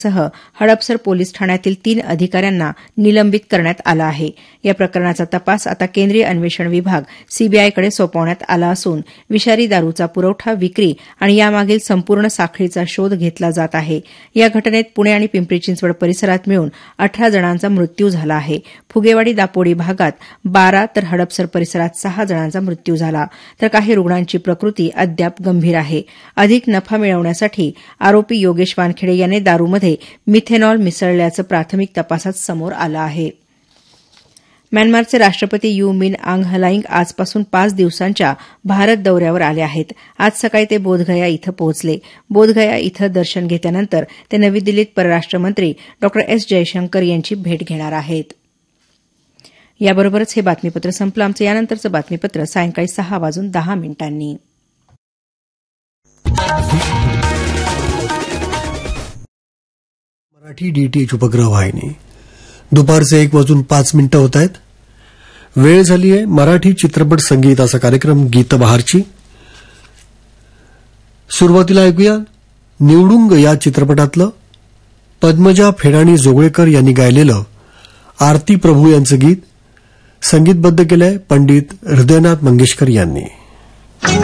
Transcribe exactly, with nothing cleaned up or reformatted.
सह हडपसर पोलीस ठाण्यातील तीन अधिकाऱ्यांना निलंबित करण्यात आलं आहे. या प्रकरणाचा तपास आता केंद्रीय अन्वेषण विभाग सीबीआयकडे सोपवण्यात आला असून विषारी दारूचा पुरवठा, विक्री आणि यामागील संपूर्ण साखळीचा शोध घेतला जात आहे. या घटनेत पुणे आणि पिंपरी चिंचवड परिसरात मिळून अठरा जणांचा मृत्यू झाला आहे. फुगेवाडी दापोडी भागात बारा तर हडपसर परिसरात सहा जणांचा मृत्यू झाला, तर काही रुग्णांची प्रकृती अद्याप गंभीर आहे. अधिक नफा मिळवण्यासाठी आरोपी योगेश वानखेडे याने दारूमध्ये मिथेनॉल मिसळल्याचं प्राथमिक तपासात समोर आलं आहे. म्यानमारचे राष्ट्रपती यू मिन आंग हलाइंग आजपासून पाच दिवसांच्या भारत दौऱ्यावर आले आहेत. आज सकाळी ते बोधगया इथं पोहोचले. बोधगया इथं दर्शन घेतल्यानंतर ते नवी दिल्लीत परराष्ट्र मंत्री डॉ एस जयशंकर यांची भेट घेणार आहेत. याबरोबरच हे बातमीपत्र संपलं. आमचं यानंतरचं बातमीपत्र सायंकाळी सहा वाजून दहा मिनिटांनी. मराठी डीटीएच उपग्रह वाहिनी दुपारचे एक वाजून पाच मिनिटं होत आहेत. वेळ झाली आहे मराठी चित्रपट संगीताचा कार्यक्रम गीतबहारची. सुरुवातीला ऐकूया निवडुंग या चित्रपटातलं पद्मजा फेडाणी जोगळेकर यांनी गायलेलं आरती प्रभू यांचं गीत. संगीतबद्ध केलंय पंडित हृदयनाथ मंगेशकर यांनी.